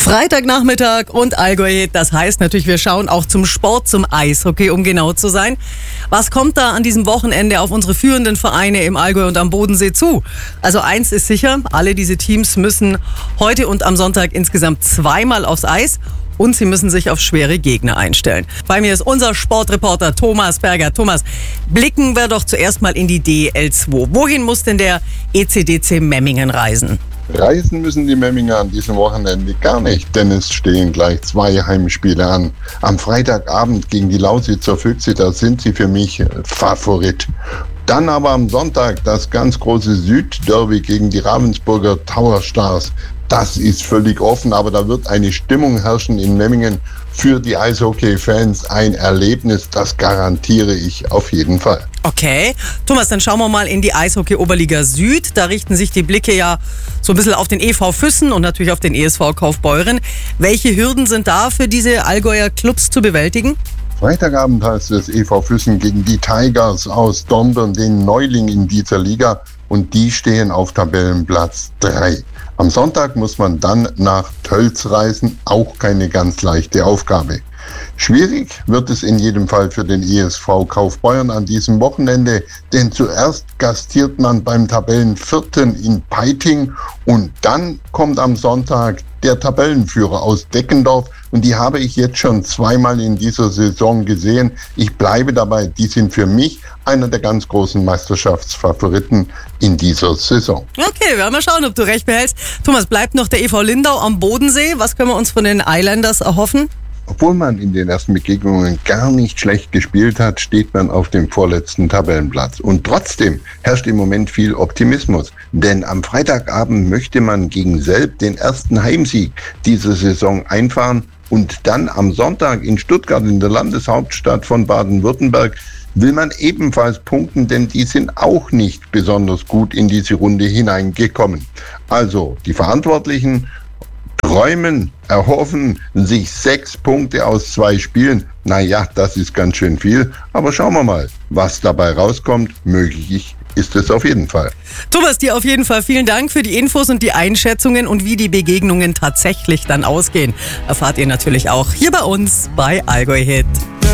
Freitagnachmittag und Allgäu, das heißt natürlich, wir schauen auch zum Sport, zum Eishockey, um genau zu sein. Was kommt da an diesem Wochenende auf unsere führenden Vereine im Allgäu und am Bodensee zu? Also eins ist sicher, alle diese Teams müssen heute und am Sonntag insgesamt zweimal aufs Eis. Und sie müssen sich auf schwere Gegner einstellen. Bei mir ist unser Sportreporter Thomas Berger. Thomas, blicken wir doch zuerst mal in die DL2. Wohin muss denn der ECDC Memmingen reisen? Reisen müssen die Memminger an diesem Wochenende gar nicht, denn es stehen gleich 2 Heimspiele an. Am Freitagabend gegen die Lausitzer Füchse, da sind sie für mich Favorit. Dann aber am Sonntag das ganz große Südderby gegen die Ravensburger Tower Stars. Das ist völlig offen, aber da wird eine Stimmung herrschen in Memmingen für die Eishockey-Fans. Ein Erlebnis, das garantiere ich auf jeden Fall. Okay, Thomas, dann schauen wir mal in die Eishockey-Oberliga Süd. Da richten sich die Blicke ja so ein bisschen auf den EV Füssen und natürlich auf den ESV Kaufbeuren. Welche Hürden sind da für diese Allgäuer Clubs zu bewältigen? Freitagabend heißt es EV Füssen gegen die Tigers aus Dornbirn, den Neuling in dieser Liga. Und die stehen auf Tabellenplatz 3. Am Sonntag muss man dann nach Tölz reisen, auch keine ganz leichte Aufgabe. Schwierig wird es in jedem Fall für den ESV Kaufbeuren an diesem Wochenende, denn zuerst gastiert man beim Tabellenvierten in Peiting und dann kommt am Sonntag der Tabellenführer aus Deckendorf und die habe ich jetzt schon zweimal in dieser Saison gesehen. Ich bleibe dabei, die sind für mich einer der ganz großen Meisterschaftsfavoriten in dieser Saison. Okay, wir werden mal schauen, ob du recht behältst. Thomas, bleibt noch der EV Lindau am Bodensee. Was können wir uns von den Islanders erhoffen? Obwohl man in den ersten Begegnungen gar nicht schlecht gespielt hat, steht man auf dem vorletzten Tabellenplatz. Und trotzdem herrscht im Moment viel Optimismus. Denn am Freitagabend möchte man gegen Selb den ersten Heimsieg dieser Saison einfahren. Und dann am Sonntag in Stuttgart, in der Landeshauptstadt von Baden-Württemberg, will man ebenfalls punkten, denn die sind auch nicht besonders gut in diese Runde hineingekommen. Also die Verantwortlichen träumen, erhoffen sich 6 Punkte aus 2 Spielen. Naja, das ist ganz schön viel. Aber schauen wir mal, was dabei rauskommt. Möglich ist es auf jeden Fall. Thomas, dir auf jeden Fall vielen Dank für die Infos und die Einschätzungen und wie die Begegnungen tatsächlich dann ausgehen. Erfahrt ihr natürlich auch hier bei uns bei Allgäu Hit.